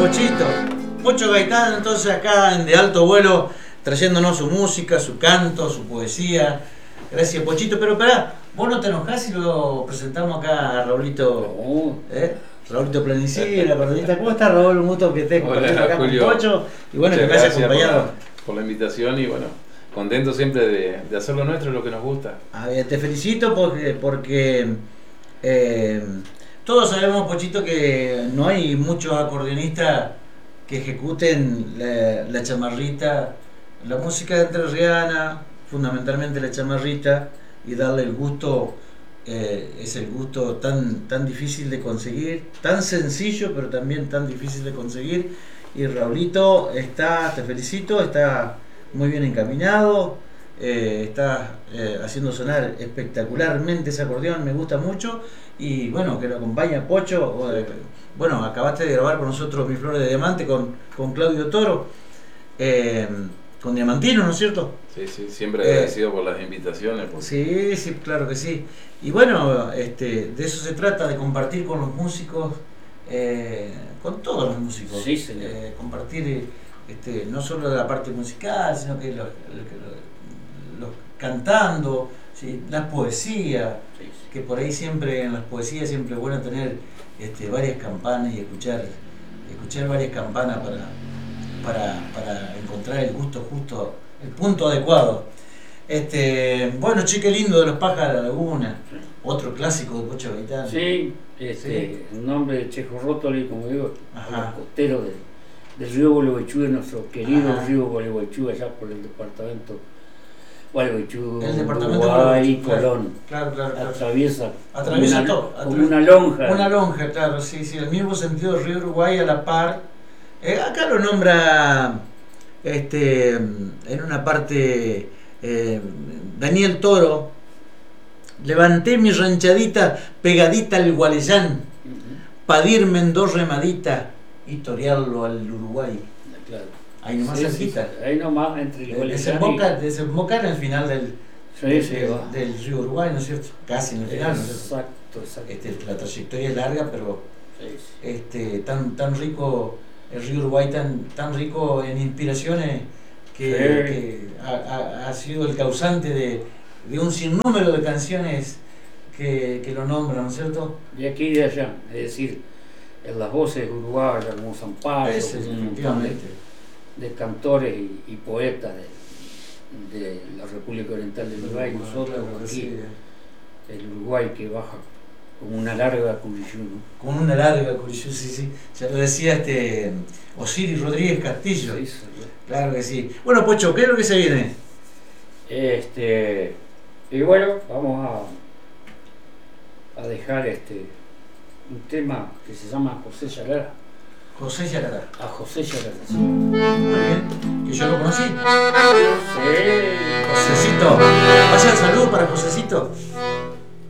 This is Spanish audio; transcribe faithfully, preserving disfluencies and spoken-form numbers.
Pochito. Pocho Gaitán, entonces acá en De Alto Vuelo, trayéndonos su música, su canto, su poesía. Gracias, Pochito. Pero pará, vos no te enojás si lo presentamos acá a Raulito. No. ¿Eh? Raulito Planicina, Cordonita. ¿Cómo estás, Raúl? Un gusto que estés compartiendo acá Julio, con Pocho. Y bueno, que me hayas acompañado. Por la, por la invitación y bueno, contento siempre de, de hacer lo nuestro, lo que nos gusta. A ver, te felicito porque, porque eh, todos sabemos, Pochito, que no hay muchos acordeonistas que ejecuten la, la chamarrita, la música entrerriana, fundamentalmente la chamarrita, y darle el gusto, eh, es el gusto tan, tan difícil de conseguir, tan sencillo pero también tan difícil de conseguir. Y Raulito está, te felicito, está muy bien encaminado, eh, está eh, haciendo sonar espectacularmente ese acordeón, me gusta mucho. Y bueno, que lo acompaña Pocho. Eh, bueno, acabaste de grabar con nosotros Mi Flor de Diamante con, con Claudio Toro, eh, con Diamantino, ¿no es cierto? Sí, sí, siempre agradecido eh, por las invitaciones. Por... Sí, sí, claro que sí. Y bueno, este, de eso se trata, de compartir con los músicos, eh, con todos los músicos. Sí, señor. Eh, compartir este, no solo la parte musical, sino que los, los, los cantando, ¿sí? La poesía, sí, sí. Que por ahí siempre, en las poesías siempre es bueno tener este, varias campanas y escuchar, escuchar varias campanas para, para, para encontrar el gusto justo, el punto adecuado. Este, bueno, che, qué lindo de Los Pájaros de la Laguna, sí. Otro clásico de Pocho Gaitán. Sí, este, el ¿Sí? nombre de Chejo Rótoli, como digo, Ajá. costero de, del río Gualeguaychú, de nuestro querido Ajá. río Gualeguaychú, allá por el departamento Gualeguaychú, el departamento Uruguay, claro, Colón. Claro, claro, claro. Atraviesa, Atraviesa como, todo, una, como una lonja. Una lonja, claro, sí, sí, el mismo sentido del río Uruguay a la par. Eh, acá lo nombra este, en una parte eh, Daniel Toro. Levanté mi ranchadita pegadita al Gualeyán, uh-huh. Pa' dirme en dos remaditas y torearlo al Uruguay. Claro. Ahí nomás sí, cerquita. Sí, ahí nomás entre el Gualeyán desemboca, y... desemboca en el final del, sí, del, sí, del, del río Uruguay, ¿no es cierto? Casi en el final, ¿no es cierto? Exacto, exacto. Este, la trayectoria es larga, pero sí, sí. Este, tan, tan rico, el río Uruguay tan, tan rico en inspiraciones que, sí. que ha, ha, ha sido el causante de, de un sinnúmero de canciones que, que lo nombran, ¿no es cierto? De aquí y de allá, es decir, en las voces uruguayas como San Pablo, Ese, efectivamente. De, de cantores y, y poetas de, de la República Oriental del Uruguay, bueno, nosotros claro, aquí, sí. El Uruguay que baja como una larga curiyú, ¿no? Como una larga curiyú, sí, sí. Ya lo decía este Osiris Rodríguez Castillo. Sí, sí. Claro que sí. Bueno, Pocho, ¿qué es lo que se viene? Este, y bueno, vamos a, a dejar este un tema que se llama José Yarara. José Yarara. A José Yarara, sí. Muy bien, que yo lo conocí. Sí. Josecito. Vaya el saludo para Josecito.